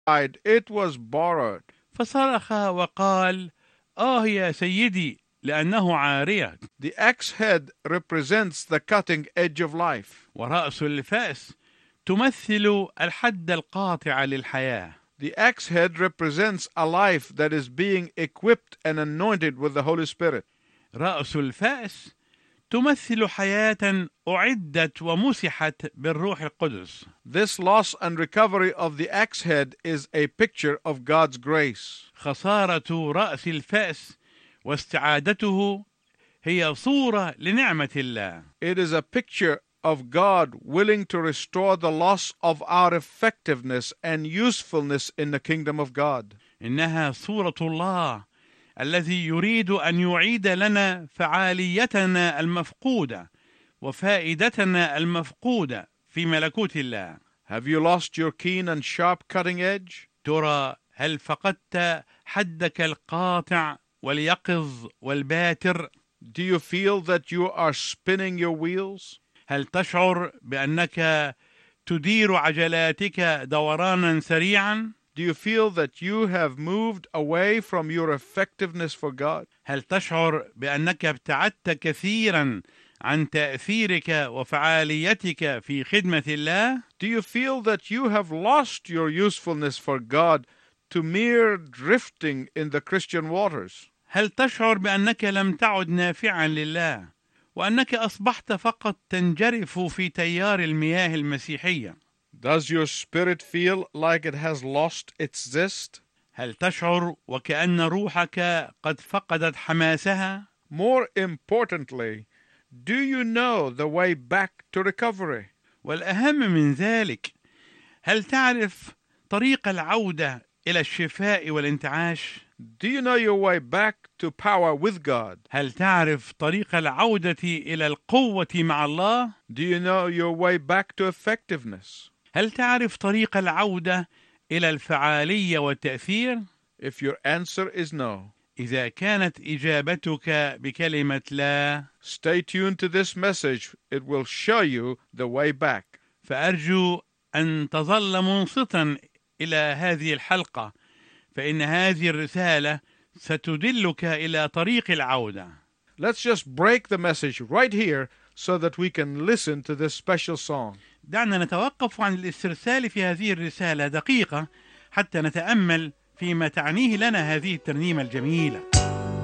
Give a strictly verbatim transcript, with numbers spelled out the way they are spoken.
It was borrowed. فصرخ وقال: آه يا سيدي، لأنه عارية. The axe head represents the cutting edge of life. ورأس الفأس تمثل الحد القاطع للحياة. The axe head represents a life that is being equipped and anointed with the Holy Spirit. رأس الفأس تمثل حياة أعدت ومسحت بالروح القدس. This loss and recovery of the axe head is a picture of God's grace. خسارة رأس الفأس واستعادته هي صورة لنعمة الله. It is a picture of God willing to restore the loss of our effectiveness and usefulness in the kingdom of God. إنها صورة الله الذي يريد أن يعيد لنا فعاليتنا المفقودة وفائدتنا المفقودة في ملكوت الله. Have you lost your keen and sharp cutting edge? ترى هل فقدت حدك القاطع واليقظ والباتر؟ Do you feel that you are spinning your wheels? هل تشعر بأنك تدير عجلاتك دورانا سريعا؟ Do you feel that you have moved away from your effectiveness for God? هل تشعر بأنك ابتعدت كثيرا عن تأثيرك وفعاليتك في خدمة الله؟ Do you feel that you have lost your usefulness for God to mere drifting in the Christian waters? هل تشعر بأنك لم تعد نافعا لله وأنك أصبحت فقط تنجرف في تيار المياه المسيحية؟ Does your spirit feel like it has lost its zest? هل تشعر وكأن روحك قد فقدت حماسها؟ More importantly, do you know the way back to recovery? والأهم من ذلك، هل تعرف طريق العودة إلى الشفاء والانتعاش؟ Do you know your way back to power with God? هل تعرف طريق العودة إلى القوة مع الله؟ Do you know your way back to effectiveness? هل تعرف طريق العودة إلى الفعالية والتأثير؟ If your answer is no, إذا كانت إجابتك بكلمة لا، stay tuned to this message. It will show you the way back. فأرجو أن تظل منصتا إلى هذه الحلقة، فإن هذه الرسالة ستدلك إلى طريق العودة. Let's just break the message right here so that we can listen to this special song. دعنا نتوقف عن الاسترسال في هذه الرسالة دقيقة حتى نتأمل فيما تعنيه لنا هذه الترنيمة الجميلة.